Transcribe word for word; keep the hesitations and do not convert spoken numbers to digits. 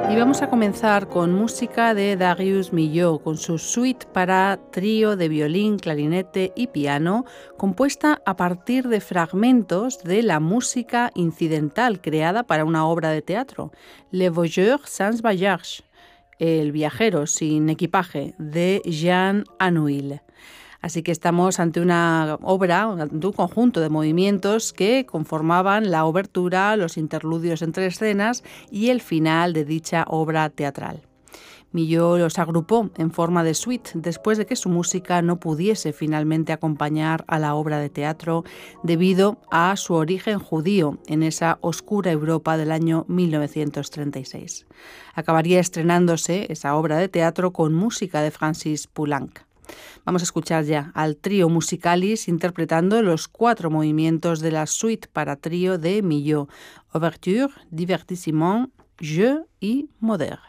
Y vamos a comenzar con música de Darius Milhaud, con su suite para trío de violín, clarinete y piano, compuesta a partir de fragmentos de la música incidental creada para una obra de teatro, Le Voyageur sans bagage, El viajero sin equipaje, de Jean Anouilh. Así que estamos ante una obra, ante un conjunto de movimientos que conformaban la obertura, los interludios entre escenas y el final de dicha obra teatral. Milhaud los agrupó en forma de suite después de que su música no pudiese finalmente acompañar a la obra de teatro debido a su origen judío en esa oscura Europa del año mil novecientos treinta y seis. Acabaría estrenándose esa obra de teatro con música de Francis Poulenc. Vamos a escuchar ya al trío musicalis interpretando los cuatro movimientos de la suite para trío de Milhaud: Ouverture, Divertissement, Jeu y Moderne.